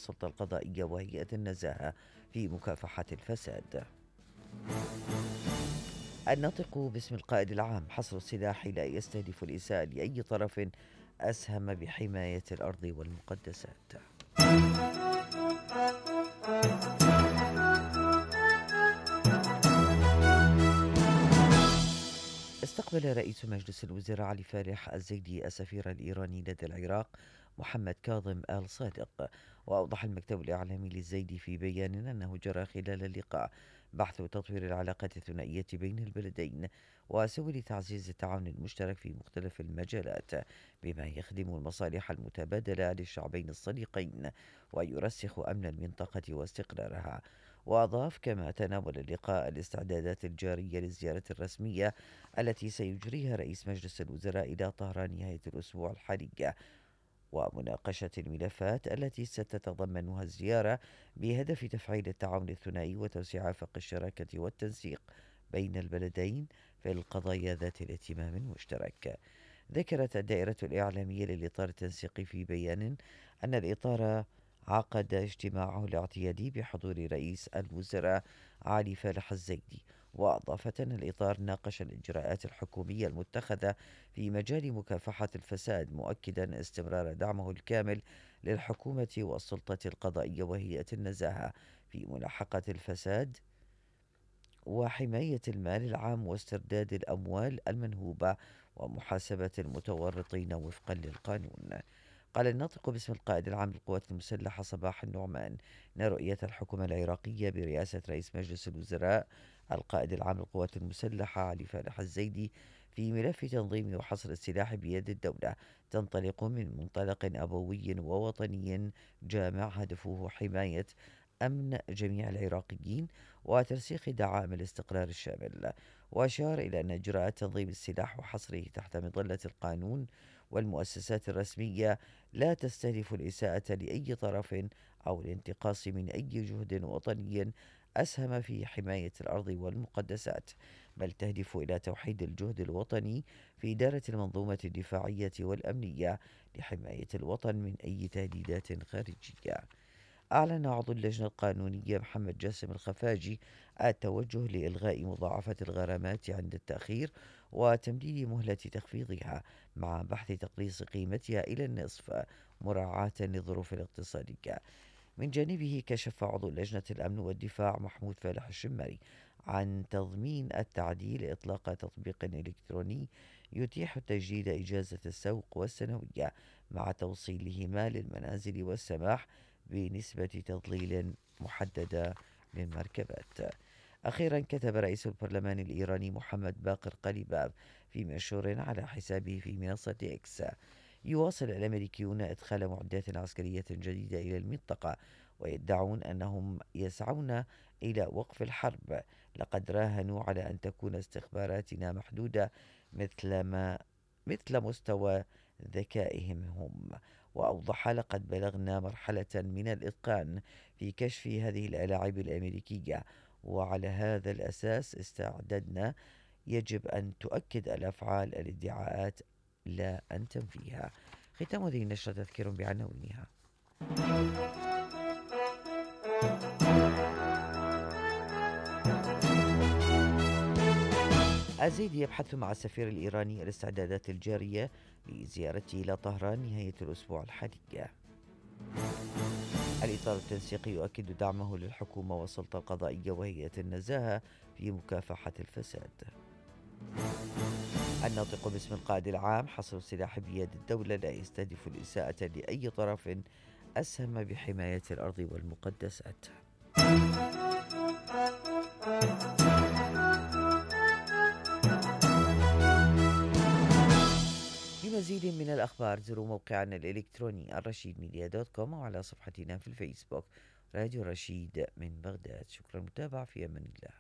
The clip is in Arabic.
والسلطة القضائية وهيئة النزاهة في مكافحة الفساد. الناطق باسم القائد العام: حصر السلاح لا يستهدف الإساءة لأي طرف أسهم بحماية الأرض والمقدسات. استقبل رئيس مجلس الوزراء علي فالح الزيدي السفير الإيراني لدى العراق محمد كاظم آل صادق. وأوضح المكتب الإعلامي للزيدي في بيان أنه جرى خلال اللقاء بحث وتطوير العلاقات الثنائية بين البلدين وسبل تعزيز التعاون المشترك في مختلف المجالات بما يخدم المصالح المتبادلة للشعبين الصديقين ويرسخ أمن المنطقة واستقرارها. وأضاف: كما تناول اللقاء الاستعدادات الجارية للزيارة الرسمية التي سيجريها رئيس مجلس الوزراء إلى طهران نهاية الأسبوع الحالي، ومناقشة الملفات التي ستتضمنها الزيارة بهدف تفعيل التعاون الثنائي وتوسيع آفاق الشراكة والتنسيق بين البلدين في القضايا ذات الاهتمام المشترك. ذكرت الدائرة الإعلامية للإطار التنسيقي في بيان أن الإطار عقد اجتماعه الاعتيادي بحضور رئيس الوزراء علي فالح الزيدي. وأضافت أن الإطار ناقش الإجراءات الحكومية المتخذة في مجال مكافحة الفساد، مؤكدا استمرار دعمه الكامل للحكومة والسلطة القضائية وهيئة النزاهة في ملاحقة الفساد وحماية المال العام واسترداد الأموال المنهوبة ومحاسبة المتورطين وفقا للقانون. قال الناطق باسم القائد العام للقوات المسلحة صباح النعمان إن رؤية الحكومة العراقية برئاسة رئيس مجلس الوزراء القائد العام للقوات المسلحة علي فالح الزيدي في ملف تنظيم وحصر السلاح بيد الدولة تنطلق من منطلق أبوي ووطني جامع هدفه حماية أمن جميع العراقيين وترسيخ دعائم الاستقرار الشامل. وأشار إلى أن إجراءات تنظيم السلاح وحصره تحت مظلة القانون والمؤسسات الرسمية لا تستهدف الإساءة لأي طرف أو الانتقاص من أي جهد وطني أسهم في حماية الأرض والمقدسات، بل تهدف إلى توحيد الجهد الوطني في إدارة المنظومة الدفاعية والأمنية لحماية الوطن من أي تهديدات خارجية. أعلن عضو اللجنة القانونية محمد جاسم الخفاجي التوجه لإلغاء مضاعفة الغرامات عند التأخير وتمديد مهلة تخفيضها مع بحث تقليص قيمتها إلى النصف مراعاة للظروف الاقتصادية. من جانبه كشف عضو لجنة الأمن والدفاع محمود فالح الشمري عن تضمين التعديل إطلاق تطبيق إلكتروني يتيح تجديد إجازة السوق والسنوية مع توصيلهما للمنازل والسماح بنسبة تضليل محددة للمركبات. أخيرا كتب رئيس البرلمان الإيراني محمد باقر قليباف في منشور على حسابه في منصة إكس: يواصل الأمريكيون إدخال معدات عسكرية جديدة إلى المنطقة ويدعون أنهم يسعون إلى وقف الحرب. لقد راهنوا على أن تكون استخباراتنا محدودة مثل مستوى ذكائهم هم. وأوضح: لقد بلغنا مرحلة من الإتقان في كشف هذه الألاعيب الأمريكية، وعلى هذا الأساس استعددنا. يجب أن تؤكد الأفعال الادعاءات لا أن تنفيها. ختام هذه النشرة تذكير بعناوينها. الزيدي يبحث مع السفير الإيراني الاستعدادات الجارية لزيارته إلى طهران نهاية الأسبوع الحالي. الإطار التنسيقي يؤكد دعمه للحكومة والسلطة القضائية وهيئة النزاهة في مكافحة الفساد. الناطق باسم القائد العام: حصر السلاح بيد الدولة لا يستهدف الإساءة لأي طرف أسهم بحماية الأرض والمقدسات. لمزيد من الأخبار زوروا موقعنا الإلكتروني الرشيدميديا.com وعلى صفحتنا في الفيسبوك راديو رشيد من بغداد. شكرا للمتابعة، في أمان الله.